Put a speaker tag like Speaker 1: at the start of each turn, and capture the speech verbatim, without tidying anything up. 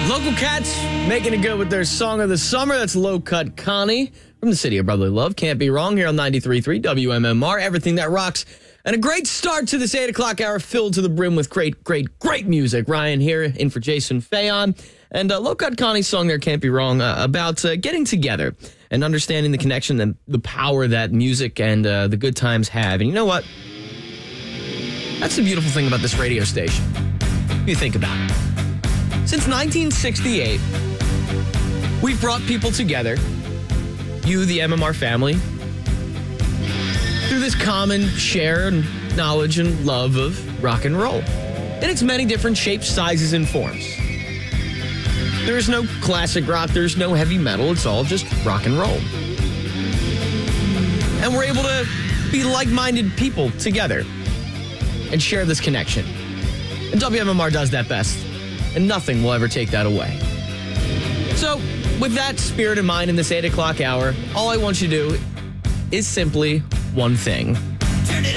Speaker 1: Local Cats making it good with their song of the summer. That's Low Cut Connie from the city of Brotherly Love. Can't be wrong here on ninety-three point three W M M R. Everything that rocks. And a great start to this eight o'clock hour filled to the brim with great, great, great music. Ryan here in for Jason Fayon. And uh, Low Cut Connie's song there, Can't Be Wrong, uh, about uh, getting together and understanding the connection and the power that music and uh, the good times have. And you know what? That's the beautiful thing about this radio station. If you think about it. Since nineteen sixty-eight, we've brought people together, you, the M M R family, through this common share and knowledge and love of rock and roll. In its many different shapes, sizes, and forms. There is no classic rock, there's no heavy metal, it's all just rock and roll. And we're able to be like-minded people together and share this connection. And W M M R does that best. And nothing will ever take that away. So, with that spirit in mind in this eight o'clock hour, all I want you to do is simply one thing.
Speaker 2: Turn it